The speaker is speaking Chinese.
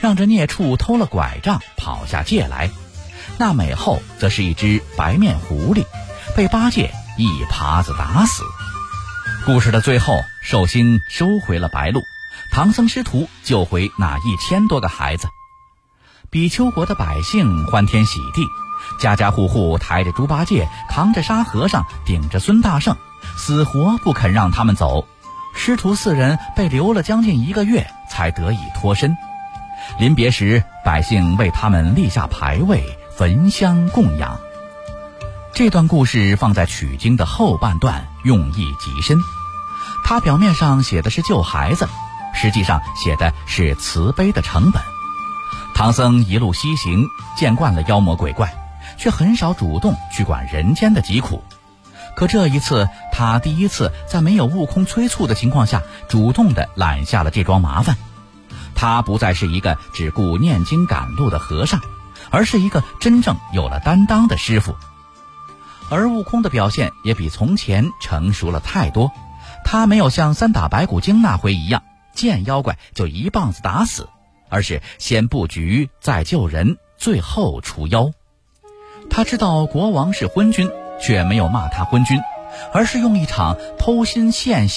让这孽畜偷了拐杖跑下界来。那美后则是一只白面狐狸，被八戒一耙子打死。故事的最后，寿星收回了白鹿，唐僧师徒救回那1000多个孩子。比丘国的百姓欢天喜地，家家户户抬着猪八戒，扛着沙和尚，顶着孙大圣，死活不肯让他们走。师徒4人被留了将近1个月，才得以脱身。临别时，百姓为他们立下牌位，焚香供养。这段故事放在取经的后半段，用意极深。它表面上写的是救孩子，实际上写的是慈悲的成本。唐僧一路西行，见惯了妖魔鬼怪，却很少主动去管人间的疾苦。可这一次，他第一次在没有悟空催促的情况下，主动地揽下了这桩麻烦。他不再是一个只顾念经赶路的和尚，而是一个真正有了担当的师傅。而悟空的表现也比从前成熟了太多，他没有像3打白骨精那回一样，见妖怪就一棒子打死，而是先布局，再救人，最后除妖。他知道国王是昏君，却没有骂他昏君，而是用一场偷心献血